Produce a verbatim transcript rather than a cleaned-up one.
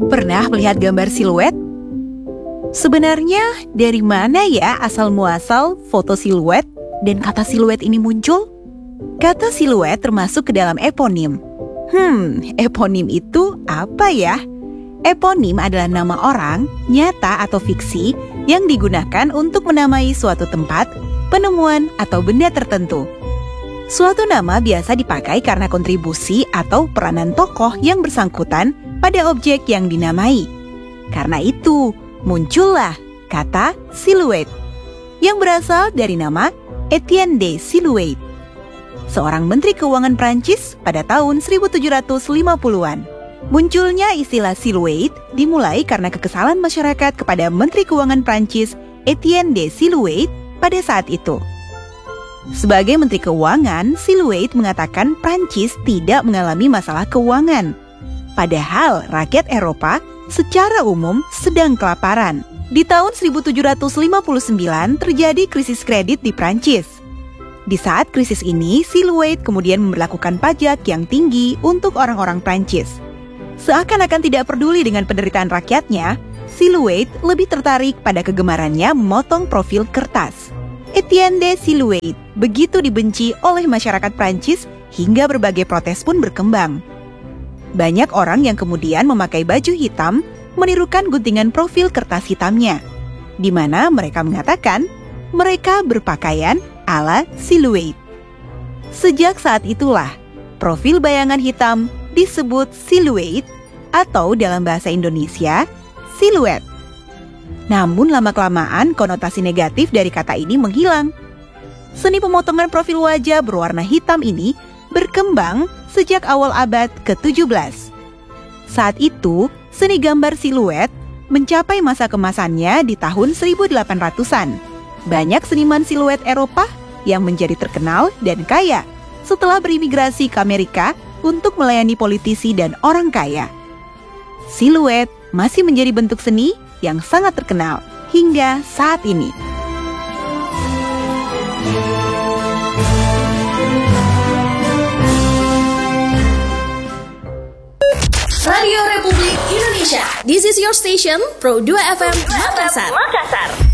Pernah melihat gambar siluet? Sebenarnya dari mana ya asal-muasal foto siluet dan kata siluet ini muncul? Kata siluet termasuk ke dalam eponim. Hmm, eponim itu apa ya? Eponim adalah nama orang, nyata atau fiksi yang digunakan untuk menamai suatu tempat, penemuan, atau benda tertentu. Suatu nama biasa dipakai karena kontribusi atau peranan tokoh yang bersangkutan pada objek yang dinamai. Karena itu, muncullah kata siluet yang berasal dari nama Etienne de Siluet, seorang menteri keuangan Prancis pada tahun seribu tujuh ratus lima puluhan. Munculnya istilah siluet dimulai karena kekesalan masyarakat kepada menteri keuangan Prancis Etienne de Siluet pada saat itu. Sebagai menteri keuangan, Siluet mengatakan Prancis tidak mengalami masalah keuangan. Padahal rakyat Eropa secara umum sedang kelaparan. Di tahun seribu tujuh ratus lima puluh sembilan terjadi krisis kredit di Prancis. Di saat krisis ini, Siluet kemudian memberlakukan pajak yang tinggi untuk orang-orang Prancis. Seakan-akan tidak peduli dengan penderitaan rakyatnya, Siluet lebih tertarik pada kegemarannya memotong profil kertas. Etienne de Siluet begitu dibenci oleh masyarakat Prancis hingga berbagai protes pun berkembang. Banyak orang yang kemudian memakai baju hitam menirukan guntingan profil kertas hitamnya, di mana mereka mengatakan mereka berpakaian ala Siluet. Sejak saat itulah, profil bayangan hitam disebut siluet atau dalam bahasa Indonesia, siluet. Namun lama-kelamaan konotasi negatif dari kata ini menghilang. Seni pemotongan profil wajah berwarna hitam ini berkembang sejak awal abad ke tujuh belas. Saat itu, seni gambar siluet mencapai masa kemasannya di tahun seribu delapan ratusan. Banyak seniman siluet Eropa yang menjadi terkenal dan kaya setelah berimigrasi ke Amerika untuk melayani politisi dan orang kaya. Siluet masih menjadi bentuk seni yang sangat terkenal hingga saat ini. Radio Republik Indonesia. This is your station, Pro dua F M Makassar.